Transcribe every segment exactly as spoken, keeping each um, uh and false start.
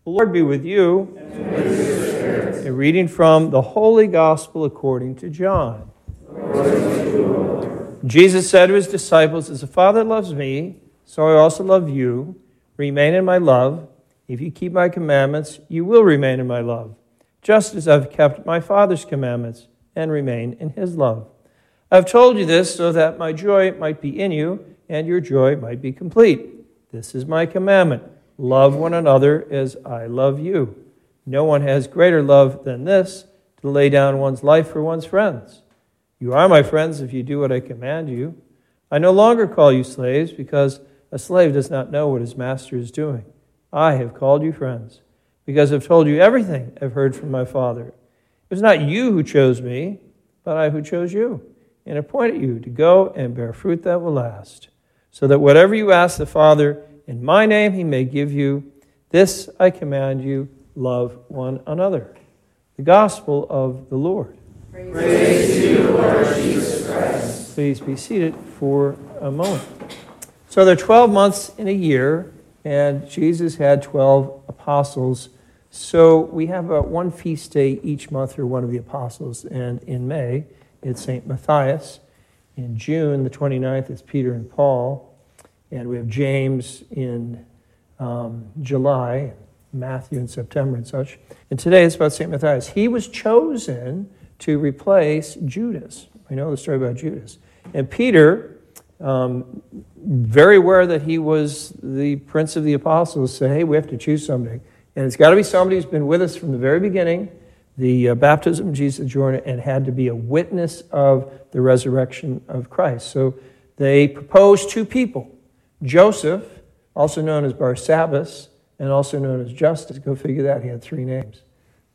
The Lord be with you. And with your spirit. A reading from the Holy Gospel according to John. Jesus said to his disciples, "As the Father loves me, so I also love you. Remain in my love. If you keep my commandments, you will remain in my love, just as I've kept my Father's commandments and remain in his love. I've told you this so that my joy might be in you and your joy might be complete. This is my commandment. Love one another as I love you. No one has greater love than this, to lay down one's life for one's friends. You are my friends if you do what I command you. I no longer call you slaves, because a slave does not know what his master is doing. I have called you friends, because I've told you everything I've heard from my Father. It was not you who chose me, but I who chose you, and appointed you to go and bear fruit that will last, so that whatever you ask the Father in my name he may give you. This I command you, love one another." The Gospel of the Lord. Praise, Praise to you, Lord Jesus Christ. Please be seated for a moment. So there are twelve months in a year, and Jesus had twelve apostles. So we have a, one feast day each month for one of the apostles, and in May, it's Saint Matthias. In June, the twenty-ninth, it's Peter and Paul. And we have James in um, July, Matthew in September and such. And today it's about Saint Matthias. He was chosen to replace Judas. We know the story about Judas. And Peter, um, very aware that he was the prince of the apostles, said, hey, we have to choose somebody. And it's got to be somebody who's been with us from the very beginning, the uh, baptism of Jesus of Jordan, and had to be a witness of the resurrection of Christ. So they proposed two people. Joseph, also known as Barsabbas, and also known as Justus. Go figure that, he had three names.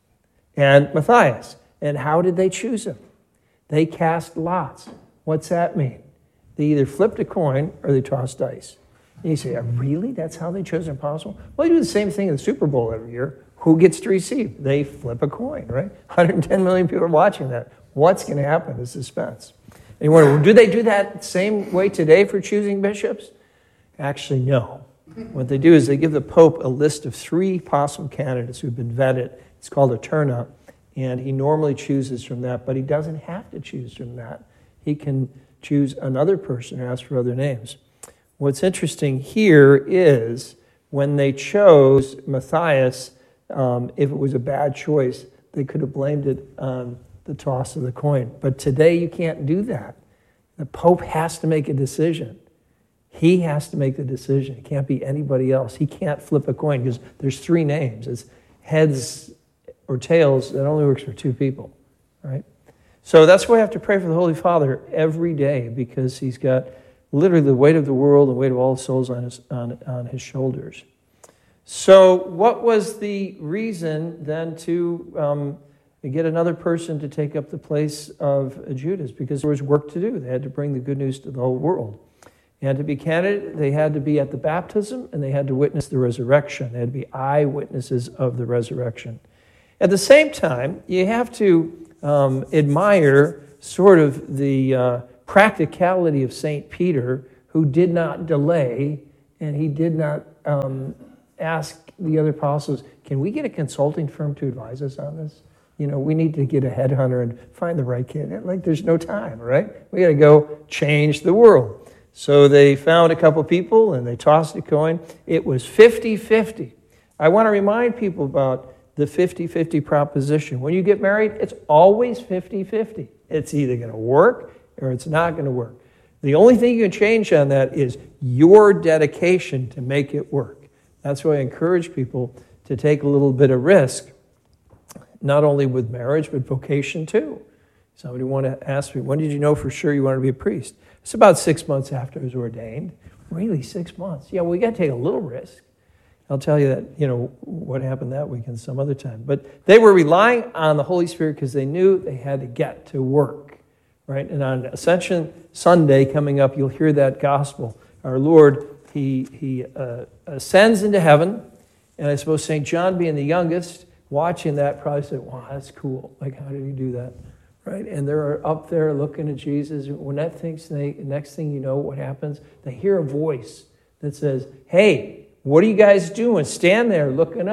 And Matthias. And how did they choose him? They cast lots. What's that mean? They either flipped a coin or they tossed dice. And you say, oh, really? That's how they chose an apostle? Well, they do the same thing in the Super Bowl every year. Who gets to receive? They flip a coin, right? one hundred ten million people are watching that. What's going to happen? The suspense. And you wonder, well, do they do that same way today for choosing bishops? Actually, no. What they do is they give the Pope a list of three possible candidates who've been vetted. It's called a turnout, and he normally chooses from that, but he doesn't have to choose from that. He can choose another person or ask for other names. What's interesting here is when they chose Matthias, um, if it was a bad choice, they could have blamed it on the toss of the coin. But today you can't do that. The Pope has to make a decision. He has to make the decision. It can't be anybody else. He can't flip a coin because there's three names. It's heads or tails. That only works for two people, right? So that's why I have to pray for the Holy Father every day, because he's got literally the weight of the world, the weight of all the souls on his, on, on his shoulders. So what was the reason then to um, get another person to take up the place of Judas? Because there was work to do. They had to bring the good news to the whole world. And to be candidate, they had to be at the baptism, and they had to witness the resurrection. They had to be eyewitnesses of the resurrection. At the same time, you have to um, admire sort of the uh, practicality of Saint Peter, who did not delay, and he did not um, ask the other apostles, can we get a consulting firm to advise us on this? You know, we need to get a headhunter and find the right candidate. Like, there's no time, right? We got to go change the world. So they found a couple people and they tossed a coin. It was fifty-fifty. I want to remind people about the fifty-fifty proposition. When you get married, it's always fifty-fifty. It's either going to work or it's not going to work. The only thing you can change on that is your dedication to make it work. That's why I encourage people to take a little bit of risk, not only with marriage, but vocation too. Somebody wanted to ask me, when did you know for sure you wanted to be a priest? It's about six months after I was ordained. Really, six months? Yeah, well, we got to take a little risk. I'll tell you that, you know, what happened that weekend some other time. But they were relying on the Holy Spirit because they knew they had to get to work, right? And on Ascension Sunday coming up, you'll hear that gospel. Our Lord, he, he uh, ascends into heaven, and I suppose Saint John, being the youngest, watching that probably said, wow, that's cool. Like, how did he do that? Right? And they're up there looking at Jesus. When that thinks they, next thing you know, what happens? They hear a voice that says, hey, what are you guys doing? Stand there looking up.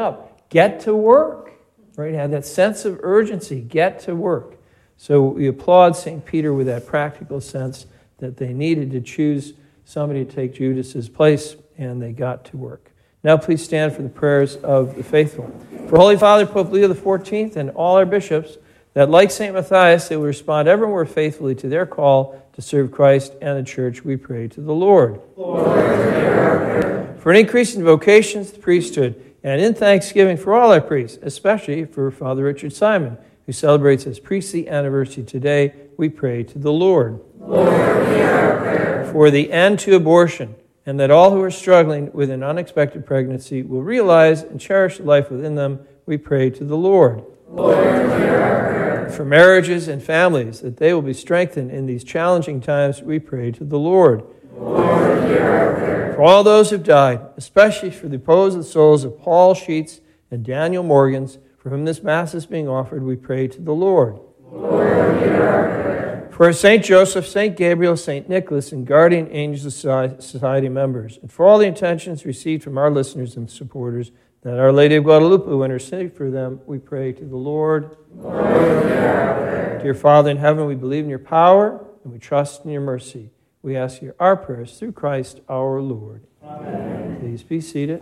get to work, right? Have that sense of urgency, get to work. So we applaud Saint Peter with that practical sense that they needed to choose somebody to take Judas's place, and they got to work. Now please stand for the prayers of the faithful. For Holy Father, Pope Leo the fourteenth, and all our bishops, that like Saint Matthias, they will respond ever more faithfully to their call to serve Christ and the Church, we pray to the Lord. Lord, hear our prayer. For an increase in vocations to the priesthood, and in thanksgiving for all our priests, especially for Father Richard Simon, who celebrates his priestly anniversary today, we pray to the Lord. Lord, hear our prayer. For the end to abortion, and that all who are struggling with an unexpected pregnancy will realize and cherish the life within them, we pray to the Lord. Lord, hear our prayer. For marriages and families, that they will be strengthened in these challenging times, we pray to the Lord. Lord, hear our prayer. For all those who have died, especially for the opposed souls of Paul Sheets and Daniel Morgans, for whom this Mass is being offered, we pray to the Lord. Lord, hear our prayer. For Saint Joseph, Saint Gabriel, Saint Nicholas, and Guardian Angel Society members, and for all the intentions received from our listeners and supporters, that Our Lady of Guadalupe will intercede for them, we pray to the Lord. Lord, hear our prayer. Dear Father in heaven, we believe in your power, and we trust in your mercy. We ask you our prayers through Christ our Lord. Amen. Please be seated.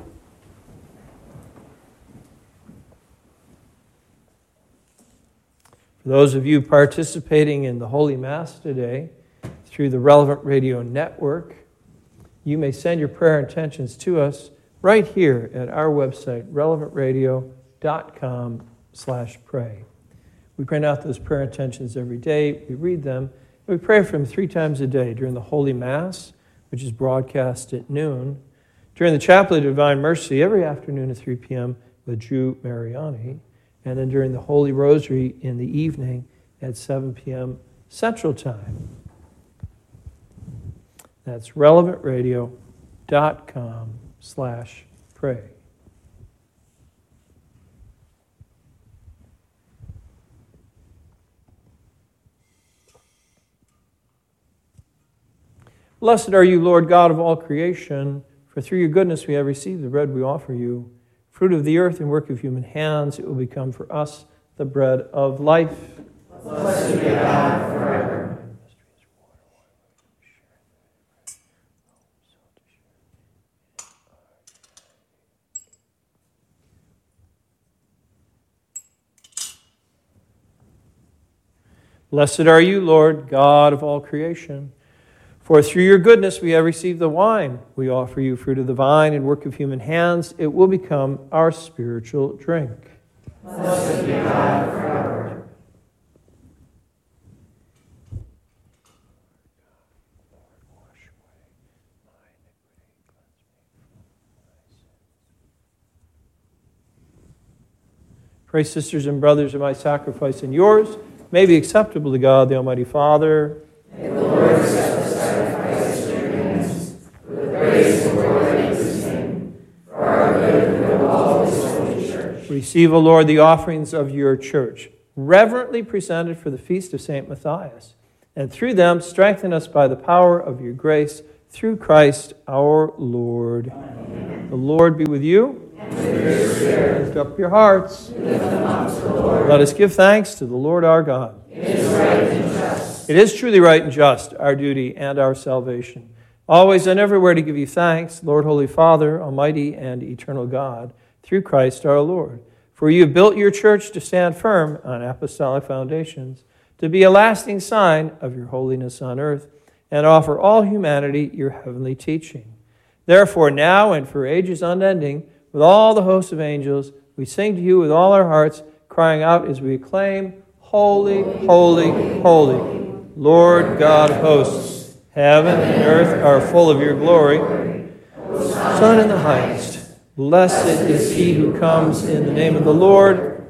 For those of you participating in the Holy Mass today through the Relevant Radio Network, you may send your prayer intentions to us right here at our website, relevant radio dot com slash pray. We print out those prayer intentions every day. We read them. We pray for them three times a day during the Holy Mass, which is broadcast at noon, during the Chaplet of Divine Mercy every afternoon at three p.m. with Drew Mariani, and then during the Holy Rosary in the evening at seven p.m. Central Time. That's relevant radio dot com slash pray. Blessed are you, Lord God of all creation, for through your goodness we have received the bread we offer you. Fruit of the earth and work of human hands, it will become for us the bread of life. Blessed be God forever. Blessed are you, Lord God of all creation, for through your goodness we have received the wine. We offer you fruit of the vine and work of human hands. It will become our spiritual drink. Blessed be God forever. Pray, sisters and brothers, that my sacrifice and yours may be acceptable to God, the Almighty Father. May the Lord accept the sacrifice of your hands, for the praise and glory of his name, for our good and of all his holy church. Receive, O Lord, the offerings of your church, reverently presented for the feast of Saint Matthias, and through them strengthen us by the power of your grace, through Christ our Lord. Amen. The Lord be with you. And with your spirit. Lift up your hearts. Lift them up to the Lord. Let us give thanks to the Lord our God. It is right and just. It is truly right and just, our duty and our salvation, always and everywhere to give you thanks, Lord, Holy Father, Almighty and eternal God, through Christ our Lord. For you have built your church to stand firm on apostolic foundations, to be a lasting sign of your holiness on earth, and offer all humanity your heavenly teaching. Therefore, now and for ages unending, with all the hosts of angels, we sing to you with all our hearts, crying out as we acclaim, Holy, holy, holy, holy, Lord God of hosts. Heaven and earth are full of your glory. Son in the highest. Blessed is he who comes in the name of the Lord.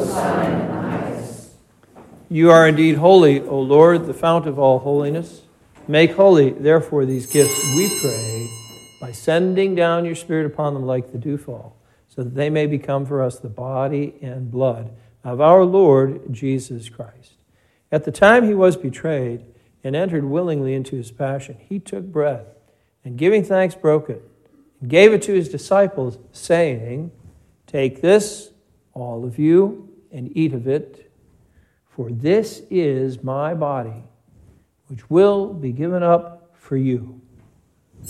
You are indeed holy, O Lord, the fount of all holiness. Make holy, therefore, these gifts, we pray, by sending down your Spirit upon them like the dewfall, so that they may become for us the body and blood of our Lord Jesus Christ. At the time he was betrayed and entered willingly into his passion, he took bread, and giving thanks broke it, and gave it to his disciples, saying, Take this, all of you, and eat of it, for this is my body, which will be given up for you."